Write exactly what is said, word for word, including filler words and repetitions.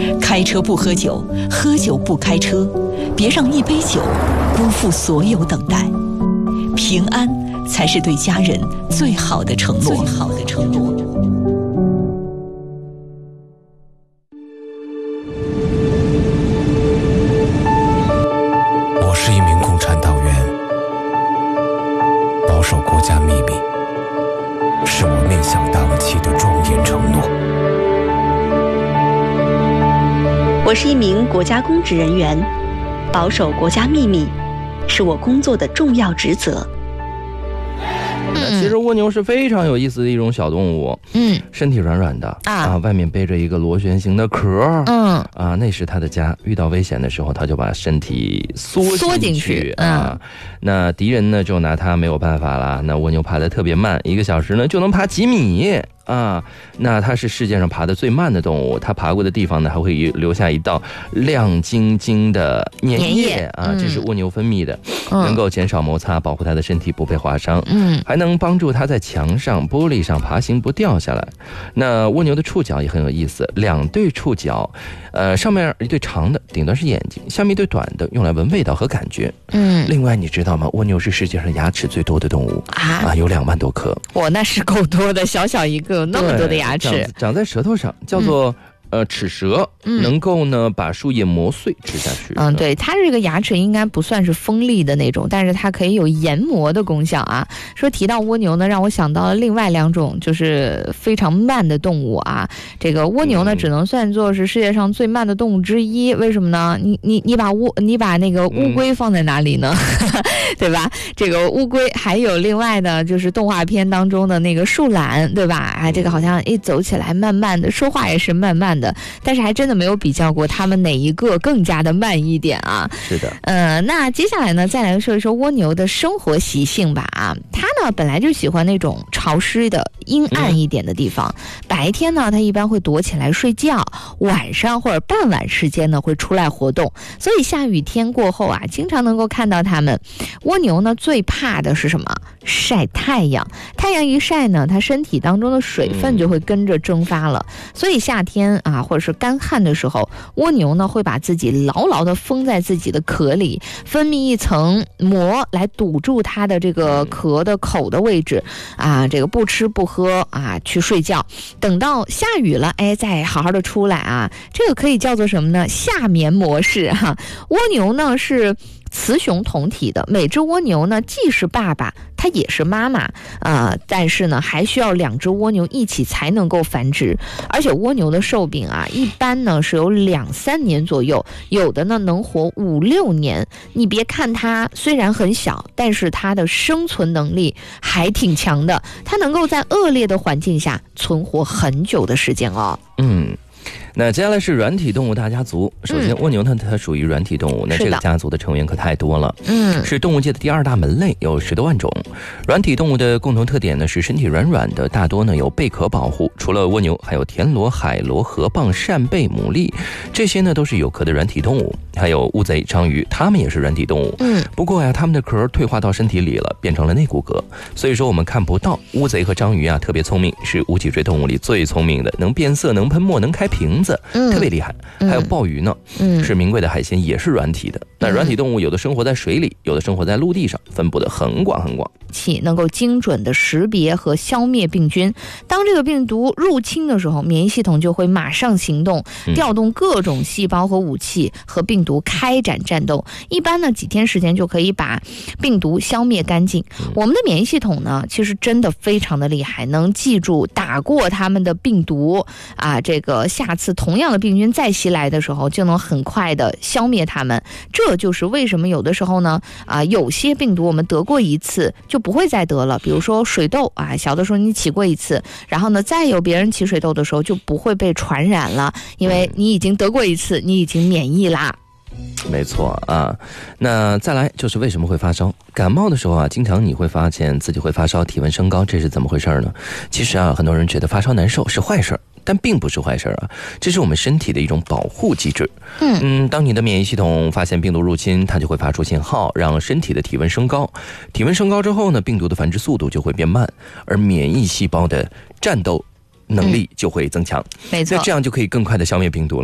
开车不喝酒，喝酒不开车，别让一杯酒辜负所有等待。平安才是对家人最好的承诺。最好的承诺。 我是一名共产党员，保守国家秘密是我面向党旗的庄严承诺。 我是一名国家公职人员，保守国家秘密是我工作的重要职责。 其实蜗牛是非常有意思的一种小动物，嗯，身体软软的 啊, 啊，外面背着一个螺旋形的壳，嗯啊，那是它的家。遇到危险的时候，它就把身体缩缩进去啊。那敌人呢就拿它没有办法了。那蜗牛爬得特别慢，一个小时呢就能爬几米。啊，那它是世界上爬得最慢的动物，它爬过的地方呢还会留下一道亮晶晶的粘液啊，嗯、这是蜗牛分泌的，嗯、能够减少摩擦，保护它的身体不被划伤，嗯，还能帮助它在墙上、玻璃上爬行不掉下来。那蜗牛的触角也很有意思，两对触角，呃，上面一对长的，顶端是眼睛，下面一对短的，用来闻味道和感觉。嗯，另外你知道吗？蜗牛是世界上牙齿最多的动物啊，啊有两万多颗。 我那是够多的，小小一个。有那么多的牙齿长, 长在舌头上，叫做、嗯呃，齿舌，嗯、能够呢把树叶磨碎吃下去。 嗯，对，它这个牙齿应该不算是锋利的那种，但是它可以有研磨的功效啊。说提到蜗牛呢，让我想到了另外两种就是非常慢的动物啊。这个蜗牛呢，嗯、只能算作是世界上最慢的动物之一。为什么呢？你你你把乌你把那个乌龟放在哪里呢？嗯、对吧？这个乌龟还有另外的就是动画片当中的那个树懒，对吧？哎，这个好像一走起来慢慢的，说话也是慢慢的。但是还真的没有比较过他们哪一个更加的慢一点啊。 是的。 呃，那接下来呢，再来说一说蜗牛的生活习性吧啊。它呢本来就喜欢那种潮湿的阴暗一点的地方，嗯、白天呢它一般会躲起来睡觉，晚上或者傍晚时间呢会出来活动。所以下雨天过后啊，经常能够看到它们。蜗牛呢最怕的是什么？晒太阳。太阳一晒呢，它身体当中的水分就会跟着蒸发了。嗯、所以夏天啊，或者是干旱的时候，蜗牛呢会把自己牢牢地封在自己的壳里，分泌一层膜来堵住它的这个壳的口的位置啊，这个不吃不喝啊去睡觉，等到下雨了，哎，再好好的出来啊，这个可以叫做什么呢？夏眠模式哈、啊。蜗牛呢是雌雄同体的，每只蜗牛呢既是爸爸，它也是妈妈啊、呃，但是呢还需要两只蜗牛一起才能够繁殖，而且蜗牛的寿命啊，一般呢是有两三年左右，有的呢能活五六年。你别看它虽然很小，但是它的生存能力还挺强的，它能够在恶劣的环境下存活很久的时间哦。 嗯。那接下来是软体动物大家族。首先，蜗牛呢，它属于软体动物，那这个家族的成员可太多了，嗯，是动物界的第二大门类，有十多万种。软体动物的共同特点呢是身体软软的，大多呢有贝壳保护。除了蜗牛，还有田螺、海螺、河蚌、扇贝、牡蛎，这些呢都是有壳的软体动物。还有乌贼、章鱼，它们也是软体动物。嗯，不过呀，它们的壳退化到身体里了，变成了内骨骼，所以说我们看不到。乌贼和章鱼啊特别聪明，是无脊椎动物里最聪明的，能变色、能喷墨、能开瓶子。嗯、特别厉害。还有鲍鱼呢，嗯、是名贵的海鲜，也是软体的。那软体动物有的生活在水里，有的生活在陆地上，分布的很广很广。 能够精准的识别和消灭病菌，当这个病毒入侵的时候，免疫系统就会马上行动，调动各种细胞和武器和病毒开展战斗。一般呢几天时间就可以把病毒消灭干净。我们的免疫系统呢其实真的非常的厉害，能记住打过他们的病毒啊，这个下次同样的病菌再袭来的时候就能很快的消灭它们。这就是为什么有的时候呢啊，有些病毒我们得过一次就不会再得了，比如说水痘啊，小的时候你起过一次，然后呢再有别人起水痘的时候就不会被传染了，因为你已经得过一次，你已经免疫啦。 没错啊，那再来就是为什么会发烧？感冒的时候啊，经常你会发现自己会发烧，体温升高，这是怎么回事呢？其实啊，很多人觉得发烧难受是坏事，但并不是坏事啊，这是我们身体的一种保护机制。嗯嗯，当你的免疫系统发现病毒入侵，它就会发出信号，让身体的体温升高。体温升高之后呢，病毒的繁殖速度就会变慢，而免疫细胞的战斗能力就会增强。 没错， 那这样就可以更快的消灭病毒了。